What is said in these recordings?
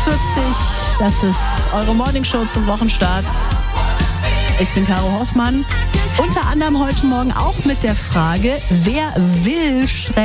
Das ist eure Morningshow zum Wochenstart. Ich bin Caro Hoffmann. Unter anderem heute Morgen auch mit der Frage, wer will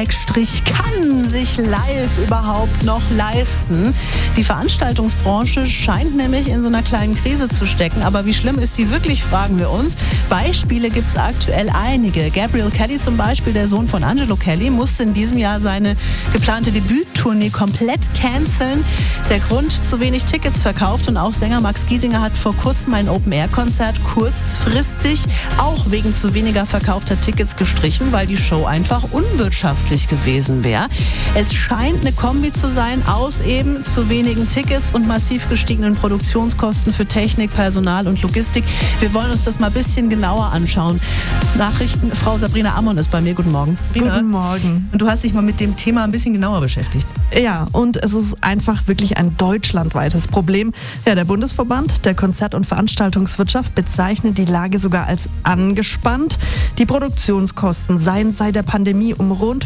/ kann sich live überhaupt noch leisten? Die Veranstaltungsbranche scheint nämlich in so einer kleinen Krise zu stecken. Aber wie schlimm ist die wirklich, fragen wir uns. Beispiele gibt es aktuell einige. Gabriel Kelly zum Beispiel, der Sohn von Angelo Kelly, musste in diesem Jahr seine geplante Debüttournee komplett canceln. Der Grund: zu wenig Tickets verkauft. Und auch Sänger Max Giesinger hat vor kurzem ein Open-Air-Konzert kurzfristig auch wegen zu weniger verkaufter Tickets gestrichen, weil die Show einfach unwirtschaftlich gewesen wäre. Es scheint eine Kombi zu sein aus eben zu wenigen Tickets und massiv gestiegenen Produktionskosten für Technik, Personal und Logistik. Wir wollen uns das mal ein bisschen genauer anschauen. Nachrichten, Frau Sabrina Ammon ist bei mir. Guten Morgen. Guten Morgen. Und du hast dich mal mit dem Thema ein bisschen genauer beschäftigt. Ja, und es ist einfach wirklich ein deutschlandweites Problem. Ja, der Bundesverband der Konzert- und Veranstaltungswirtschaft bezeichnet die Lage sogar als angespannt. Die Produktionskosten seien seit der Pandemie um rund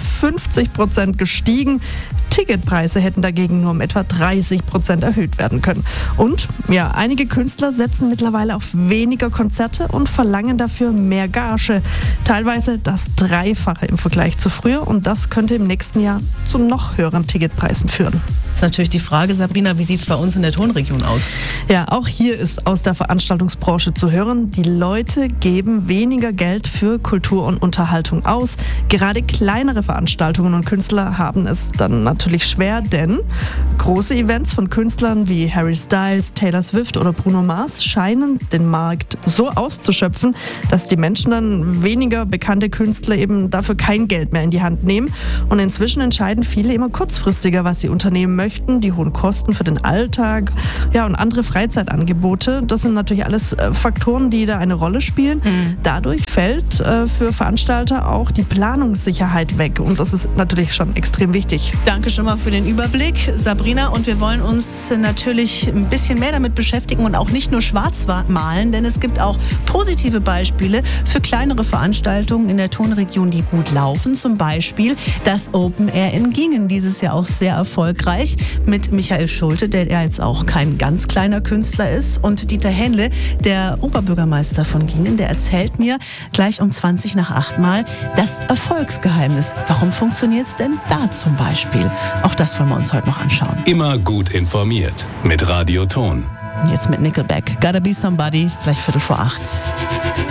50% gestiegen. Ticketpreise hätten dagegen nur um etwa 30% erhöht werden können. Und ja, einige Künstler setzen mittlerweile auf weniger Konzerte und verlangen dafür mehr Gage. Teilweise das Dreifache im Vergleich zu früher. Und das könnte im nächsten Jahr zu noch höheren Ticketpreisen führen. Das ist natürlich die Frage, Sabrina, wie sieht es bei uns in der Tonregion aus? Ja, auch hier ist aus der Veranstaltungsbranche zu hören, die Leute geben weniger Geld für Kultur und Unterhaltung aus. Gerade kleinere Veranstaltungen und Künstler haben es dann natürlich schwer, denn große Events von Künstlern wie Harry Styles, Taylor Swift oder Bruno Mars scheinen den Markt so auszuschöpfen, dass die Menschen dann weniger bekannte Künstler eben dafür kein Geld mehr in die Hand nehmen. Und inzwischen entscheiden viele immer kurzfristiger, was sie unternehmen möchten. Die hohen Kosten für den Alltag, ja, und andere Freizeitangebote, das sind natürlich alles Faktoren, die da eine Rolle spielen. Dadurch fällt für Veranstalter auch die Planungssicherheit weg. Und das ist natürlich schon extrem wichtig. Danke schon mal für den Überblick, Sabrina. Und wir wollen uns natürlich ein bisschen mehr damit beschäftigen und auch nicht nur schwarz malen, denn es gibt auch positive Beispiele für kleinere Veranstaltungen in der Tonregion, die gut laufen. Zum Beispiel das Open Air in Gingen, dieses Jahr auch sehr erfolgreich mit Michael Schulte, der ja jetzt auch kein ganz kleiner Künstler ist. Und Dieter Hähnle, der Oberbürgermeister von Gingen, der erzählt mir gleich um 7:20 mal das Erfolgsgeheimnis. Warum funktioniert es denn da zum Beispiel? Auch das wollen wir uns heute noch anschauen. Immer gut informiert mit Radio Ton. Und jetzt mit Nickelback. Gotta Be Somebody, gleich 7:45.